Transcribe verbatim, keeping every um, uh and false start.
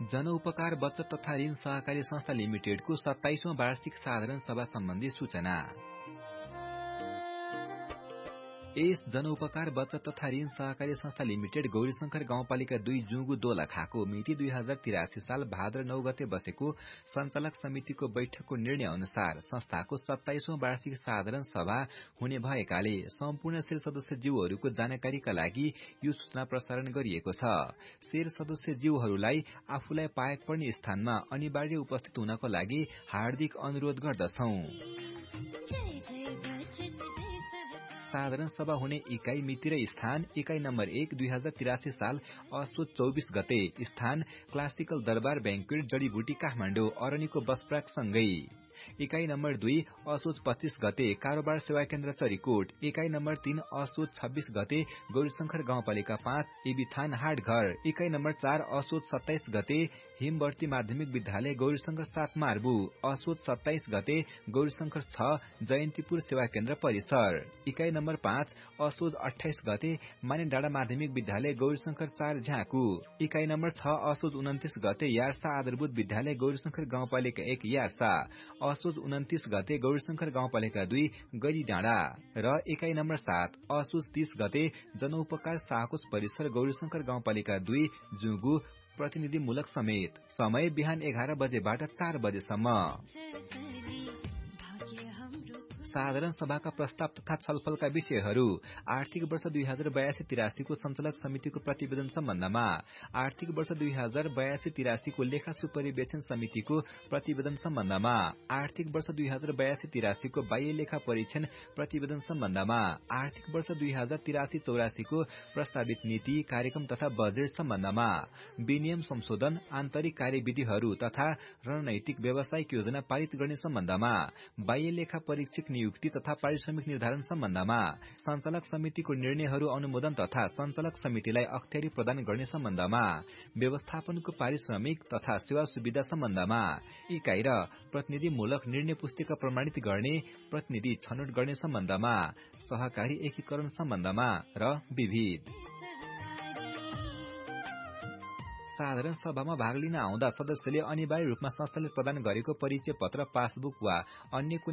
जनउपकार बचत तथा ऋण सहकारी संस्था लिमिटेडको सत्ताइसौं वार्षिक साधारण सभा सम्बन्धी सूचना। यस जनउपकार बचत तथा ऋण सहकारी संस्था लिमिटेड गौरीशंकर गाउँपालिका दुई जुगु दोलखाको मिति दुई हजार तिरासी साल भाद्र नौ गते बसेको सञ्चालक समितिको बैठकको निर्णय अनुसार संस्थाको सत्ताइसौं वार्षिक साधारण सभा हुने भएकाले सम्पूर्ण शेर सदस्यज्यूहरूको जानकारीका लागि यो सूचना प्रसारण गरिएको छ। शेर सदस्यज्यूहरूलाई आफूलाई पाएक पर्ने स्थानमा अनिवार्य उपस्थित हुनको लागि हार्दिक अनुरोध गर्दछौं। साधारण सभा हुने इकाई मिति र स्थान इकाई नम्बर एक दुई हजार तिरासी साल असोज चौबीस गते, स्थान क्लासिकल दरबार बैंक्वेट जडीबुटी काठमाडौँ अरनीको बसप्राक सँगै। इकाई नम्बर दुई असोज पच्चीस गते, कारोबार सेवा केन्द्र चरीकोट। इकाई नम्बर तीन असोज छब्बीस गते, गौरीशंकर गाउँपालिका पाँच, एबीथान हाटघर। इकाई नम्बर चार असोज सत्ताइस गते, हिमवर्ती माध्यमिक विद्यालय गौरीशंकर सात मार्बु। असोज सत्ताइस गते, गौरीशंकर छ, जयन्तीपुर सेवा केन्द्र परिसर। इकाई नम्बर पाँच असोज अठाइस गते, माने डाँडा माध्यमिक विद्यालय गौरीशंकर चार झ्याकु। इकाई नम्बर छ असोज उन्तिस गते, यार्सा आधारभूत विद्यालय गौरीशंकर गाउँपालिका एक यार्सा। असोज उन्तिस गते, गौरीशंकर गाउँपालिका दुई गरी डाँडा। र इकाई नम्बर सात असोज तीस गते, जनउपकार साहकोष परिसर गौरीशंकर गाउँपालिका दुई जुगु प्रतिनिधिमूलक समेत। समय बिहान एघार बजेबाट चार बजेसम्म। साधारण सभाका प्रस्ताव तथा छलफलका विषयहरू आर्थिक वर्ष दुई हजार बयासी तिरासीको सञ्चालक समितिको प्रतिवेदन सम्बन्धमा, आर्थिक वर्ष दुई हजार बयासी तिरासीको लेखा सुपरिवेक्षण समितिको प्रतिवेदन सम्बन्धमा, आर्थिक वर्ष दुई हजार बयासी तिरासीको बाह्य लेखा परीक्षण प्रतिवेदन सम्बन्धमा, आर्थिक वर्ष दुई हजार तिरासी चौरासीको प्रस्तावित नीति कार्यक्रम तथा बजेट सम्बन्धमा, विनियम संशोधन, आन्तरिक कार्यविधिहरू तथा रणनैतिक व्यावसायिक योजना पारित गर्ने सम्बन्धमा, बाह्य लेखा परीक्षक नियुक्ति तथा पारिश्रमिक निर्धारण सम्बन्धमा, सञ्चालक समितिको निर्णयहरू अनुमोदन तथा सञ्चालक समितिलाई अख्तियारी प्रदान गर्ने सम्बन्धमा, व्यवस्थापनको पारिश्रमिक तथा सेवा सुविधा सम्बन्धमा, इकाई र प्रतिनिधिमूलक निर्णय पुस्तिका प्रमाणित गर्ने, प्रतिनिधि छनौट गर्ने सम्बन्धमा, सहकारी एकीकरण सम्बन्धमा र विविध। साधारण सभामा भाग लिन आउँदा सदस्यले अनिवार्य रूपमा संस्थाले प्रदान गरेको परिचय पत्र, पासबुक वा अन्य कुनै